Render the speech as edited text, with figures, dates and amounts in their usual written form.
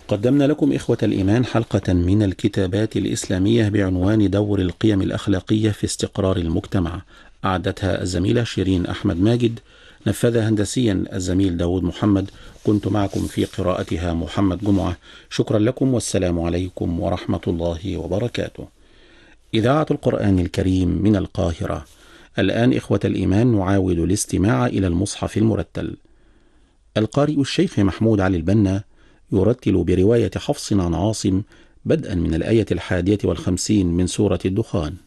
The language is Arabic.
قدمنا لكم إخوة الإيمان حلقة من الكتابات الإسلامية بعنوان دور القيم الأخلاقية في استقرار المجتمع. أعدتها الزميلة شيرين أحمد ماجد، نفذها هندسيا الزميل داود محمد. كنت معكم في قراءتها محمد جمعة. شكرا لكم والسلام عليكم ورحمة الله وبركاته. إذاعة القرآن الكريم من القاهرة. الآن إخوة الإيمان نعاود الاستماع إلى المصحف المرتل. القارئ الشيخ محمود علي البنا يرتل برواية حفص عن عاصم بدءا من الآية 51 من سورة الدخان.